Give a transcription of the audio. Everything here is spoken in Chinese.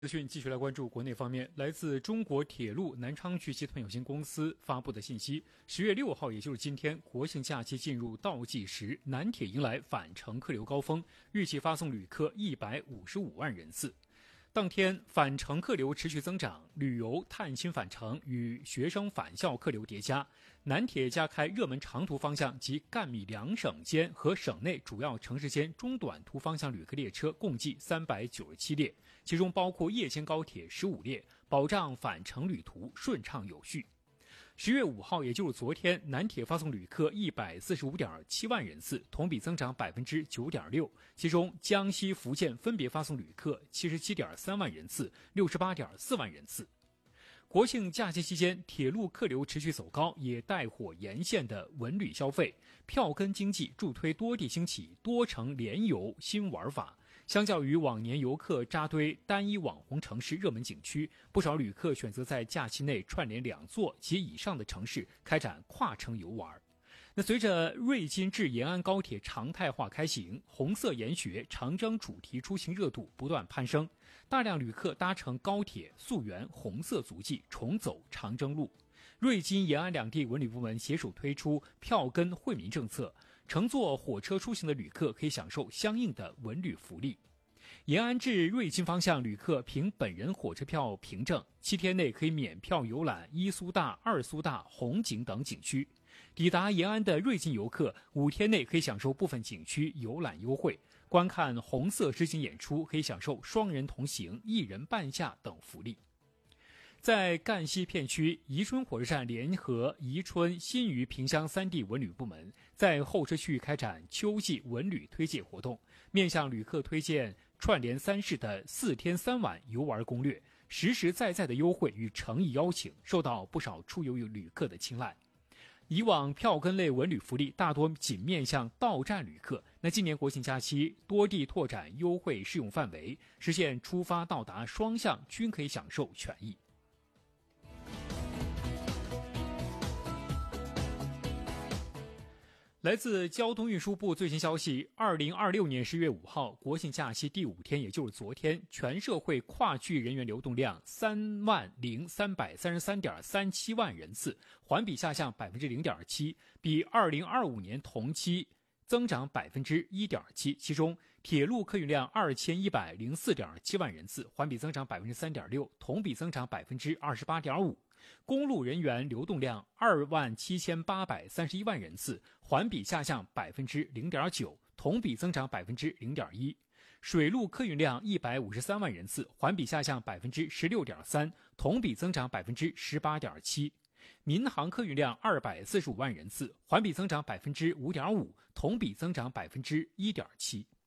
资讯继续来关注国内方面，来自中国铁路南昌区集团有限公司发布的信息，10月6号，也就是今天，国庆假期进入倒计时，南铁迎来返程客流高峰，预计发送旅客155万人次。当天返程客流持续增长，旅游探亲返程与学生返校客流叠加。南铁加开热门长途方向及赣闽两省间和省内主要城市间中短途方向旅客列车共计397列，其中包括夜间高铁15列，保障返程旅途顺畅有序。10月5号，也就是昨天，南铁发送旅客145.7万人次，同比增长9.6%，其中江西、福建分别发送旅客77.3万人次、68.4万人次。国庆假期期间，铁路客流持续走高，也带火沿线的文旅消费，票根经济助推多地兴起多城联游新玩法。相较于往年游客扎堆单一网红城市热门景区，不少旅客选择在假期内串联2座及以上的城市开展跨城游玩。那随着瑞金至延安高铁常态化开行，红色研学长征主题出行热度不断攀升，大量旅客搭乘高铁溯源红色足迹，重走长征路。瑞金、延安两地文旅部门携手推出票根惠民政策，乘坐火车出行的旅客可以享受相应的文旅福利。延安至瑞金方向旅客凭本人火车票凭证，7天内可以免票游览1苏大、2苏大、红景等景区。抵达延安的瑞金游客5天内可以享受部分景区游览优惠，观看红色织锦演出可以享受双人同行、1人半价等福利。在赣西片区，宜春火车站联合宜春、新余、萍乡3地文旅部门，在候车区域开展秋季文旅推介活动，面向旅客推荐串联3市的4天3晚游玩攻略，实实在在的优惠与诚意邀请，受到不少出游旅客的青睐。以往票根类文旅福利大多仅面向到站旅客，那今年国庆假期多地拓展优惠适用范围，实现出发到达双向均可以享受权益。来自交通运输部最新消息，2026年10月5号，国庆假期第5天，也就是昨天，全社会跨区人员流动量30333.37万人次，环比下降0.7%，比2025年同期增长1.7%。其中，铁路客运量2104.7万人次，环比增长3.6%，同比增长28.5%。公路人员流动量27831万人次，环比下降0.9%，同比增长0.1%。水路客运量153万人次，环比下降16.3%，同比增长18.7%。民航客运量245万人次，环比增长5.5%，同比增长1.7%。